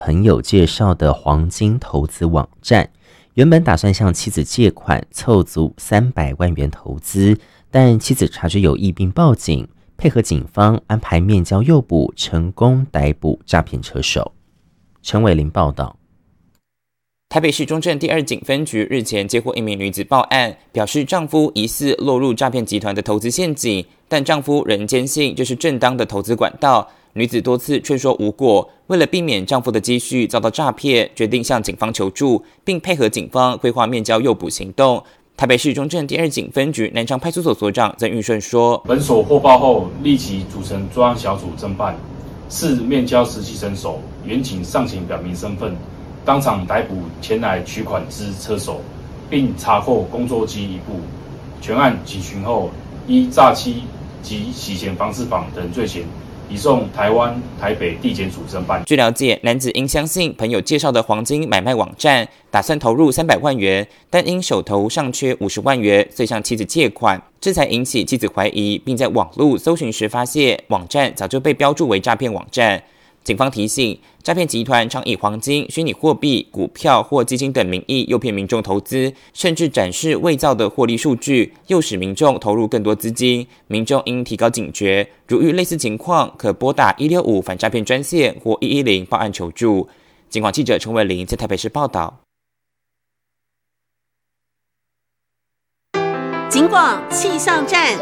朋友介绍的黄金投资网站，原本打算向妻子借款凑足300万元投资，但妻子察觉有异并报警，配合警方安排面交诱捕，成功逮捕诈骗车手。陈伟林报道。 台北市中正第2警分局日前接获一名女子报案，表示丈夫疑似落入诈骗集团的投资陷阱，但丈夫仍坚信这是正当的投资管道。女子多次劝说无果，为了避免丈夫的积蓄遭到诈骗，决定向警方求助，并配合警方规划面交诱捕行动。台北市中正第2警分局南昌派出所所长曾玉顺说：“ 本所获报后，立即组成专案小组侦办，是面交实习身手，员警上前表明身份。”当场逮捕前来取款之车手，并查获工作机1部。全案缉寻后，依诈欺及洗钱防治法等罪嫌，移送台湾台北地检署侦办。 据了解，男子因相信朋友介绍的黄金买卖网站，打算投入300万元，但因手头尚缺50万元，遂向妻子借款，这才引起妻子怀疑，并在网络搜寻时发现网站早就被标注为诈骗网站。警方提醒，诈骗集团常以黄金、虚拟货币、股票或基金等名义诱骗民众投资，甚至展示伪造的获利数据，诱使民众投入更多资金。民众应提高警觉，如遇类似情况，可拨打165反诈骗专线或110报案求助。警广记者陈伟林在台北市报道。 警广气象站。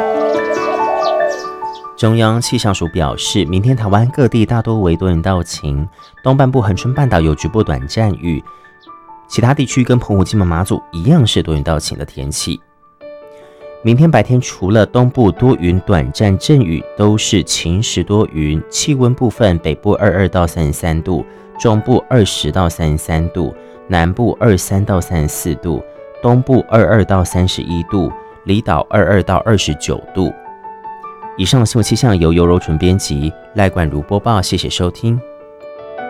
中央气象署表示，明天台湾各地大多为多云到晴，东半部恒春半岛有局部短暂雨，其他地区跟澎湖、金门、马祖一样是多云到晴的天气。明天白天除了东部多云短暂阵雨，都是晴时多云，气温部分北部22到33度，中部20到33度，南部23到34度，东部22到31度，离岛22到29度。以上的新闻气象由尤柔纯编辑，赖冠如播报，谢谢收听。